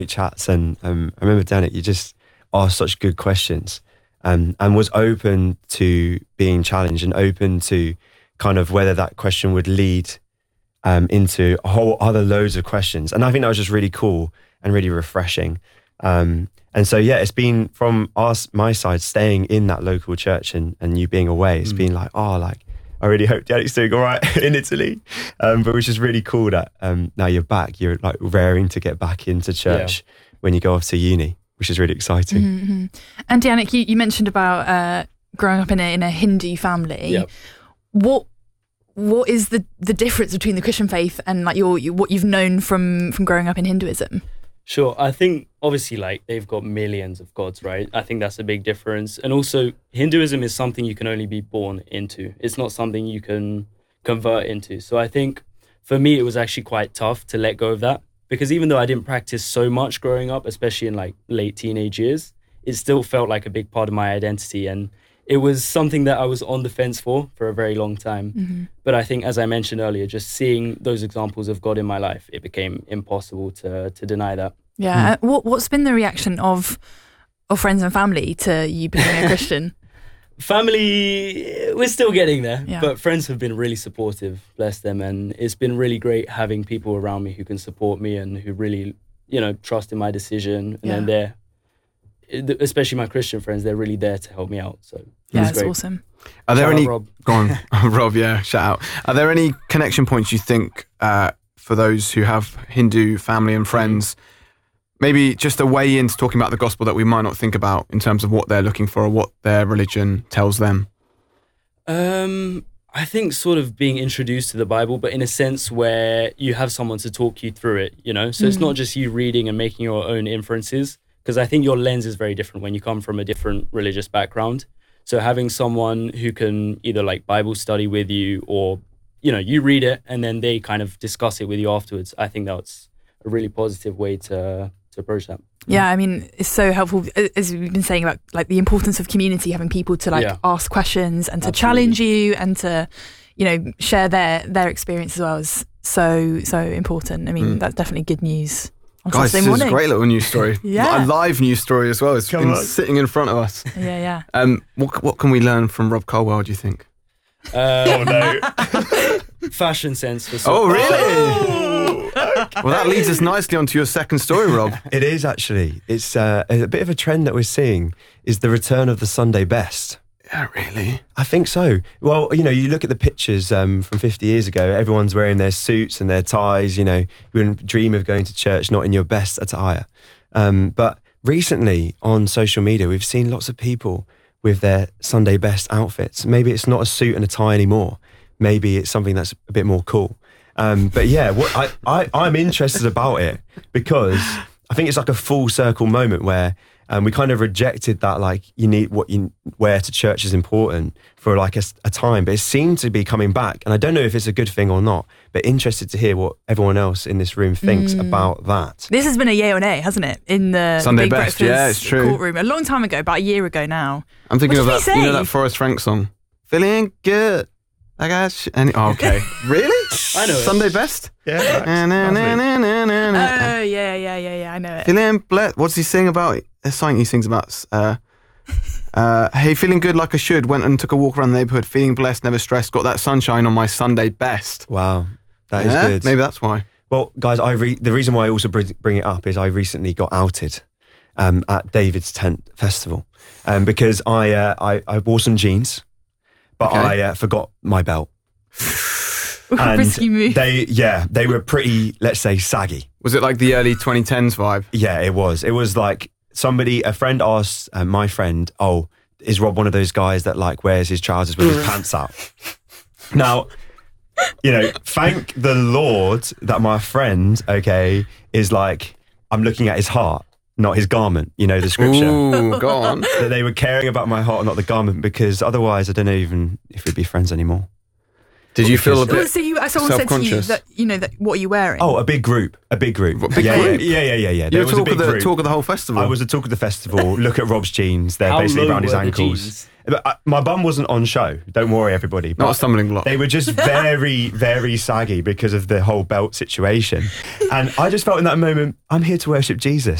chats, and I remember, Danik, you just asked such good questions, and was open to being challenged and open to kind of whether that question would lead into a whole other loads of questions. And I think that was just really cool and really refreshing. And so, yeah, it's been from my side, staying in that local church and you being away, it's been like, I really hope Danik's doing all right in Italy. But which is really cool that now you're back, you're like raring to get back into church when you go off to uni, which is really exciting. Mm-hmm. And Danik, you mentioned about growing up in a Hindu family. Yep. What is the difference between the Christian faith and like what you've known from growing up in Hinduism? Sure. I think obviously like they've got millions of gods, right? I think that's a big difference. And also Hinduism is something you can only be born into. It's not something you can convert into. So I think for me, it was actually quite tough to let go of that, because even though I didn't practice so much growing up, especially in like late teenage years, it still felt like a big part of my identity. And it was something that I was on the fence for a very long time. Mm-hmm. But I think, as I mentioned earlier, just seeing those examples of God in my life, it became impossible to deny that. Yeah. What's been the reaction of friends and family to you becoming a Christian? Family, we're still getting there, yeah. But friends have been really supportive, bless them. And it's been really great having people around me who can support me and who really, trust in my decision. And then especially my Christian friends, they're really there to help me out. So it's awesome. Are there any? Rob. Go on, Rob. Yeah, shout out. Are there any connection points you think for those who have Hindu family and friends? Maybe just a way into talking about the gospel that we might not think about in terms of what they're looking for or what their religion tells them. I think sort of being introduced to the Bible, but in a sense where you have someone to talk you through it. So it's not just you reading and making your own inferences. Because I think your lens is very different when you come from a different religious background. So having someone who can either like Bible study with you or, you read it and then they kind of discuss it with you afterwards. I think that's a really positive way to approach that. Yeah, I mean, it's so helpful, as we've been saying about like the importance of community, having people to like ask questions and to challenge you and to, share their experience as well is so important. I mean, that's definitely good news. Guys, this is a great little news story. Yeah. A live news story as well. It's been sitting in front of us. Yeah. What can we learn from Rob Colwell, do you think? Oh, no. Fashion sense. For oh, really? Well, that leads us nicely onto your second story, Rob. It is actually. It's a bit of a trend that we're seeing is the return of the Sunday best. Yeah, really? I think so. Well, you look at the pictures from 50 years ago, everyone's wearing their suits and their ties, you wouldn't dream of going to church not in your best attire. But recently on social media, we've seen lots of people with their Sunday best outfits. Maybe it's not a suit and a tie anymore. Maybe it's something that's a bit more cool. But yeah, what I'm interested about it because I think it's like a full circle moment where we kind of rejected that, like, you need what you wear to church is important for like a time, but it seemed to be coming back. And I don't know if it's a good thing or not, but interested to hear what everyone else in this room thinks about that. This has been a yay or nay, hasn't it? In the Sunday Big best, Breakfast it's true. Courtroom. A long time ago, about a year ago now. I'm thinking of that, say? that Forrest Frank song. Feeling good. I got okay. Really? I know it. Sunday best? Yeah. Oh, yeah, I know it. Feeling blessed. What's he sing about? There's something he sings about. Hey, feeling good like I should. Went and took a walk around the neighbourhood. Feeling blessed, never stressed. Got that sunshine on my Sunday best. Wow. That is good. Maybe that's why. Well, guys, the reason why I also bring it up is I recently got outed at David's Tent Festival because I wore some jeans, but I forgot my belt. And risky move. They were pretty, let's say, saggy. Was it like the early 2010s vibe? Yeah, it was. It was like a friend asked my friend, "Oh, is Rob one of those guys that like wears his trousers with his pants out?" Now, thank the Lord that my friend, is like, I'm looking at his heart, not his garment. The scripture. Ooh, go on. That they were caring about my heart, not the garment, because otherwise I don't know even if we'd be friends anymore. Did you feel a bit someone said to you that, that what are you wearing? Oh, a big group. What, big group? Yeah. There You was were a big group. talk of the whole festival. I was the talk of the festival. Look at Rob's jeans. They're How basically low around his were the ankles. jeans? But my bum wasn't on show. Don't worry, everybody. Not a stumbling block. They were just very, very saggy because of the whole belt situation. And I just felt in that moment, I'm here to worship Jesus.